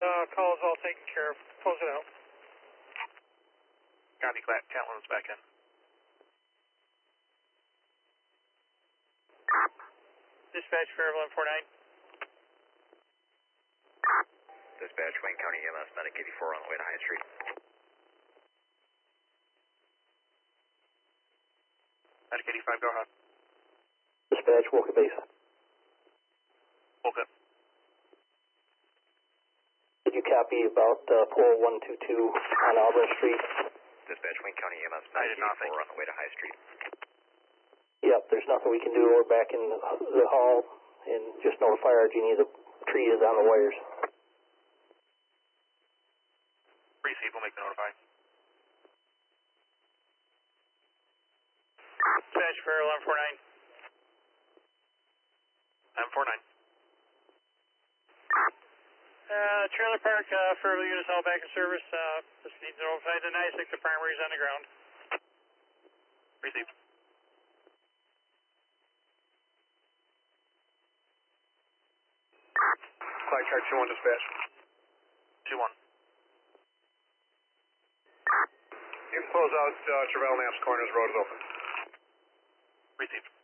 Call is all taken care of. Close it out. Copy, Catlin's back in. Dispatch for 1149. Dispatch, Wayne County EMS, Medic 84 on the way to High Street. Medic 85, go ahead. Dispatch, Wolcott Base. Wolcott. Did you copy about pole 122 on Auburn Street? Dispatch, Wayne County EMS, I Medic did not 84 on the way to High Street. Yep, there's nothing we can do. We're back in the hall, and just notify our genie the tree is on the wires. Receive, we'll make the notify. Dispatch for 1149. 949. Trailer park for units all back in service. Just need to notify the NISIC the primary is on the ground. Received. Flight car 21, dispatch. 2-1. You can close out Travell Knapp's Corners, road is open. Received.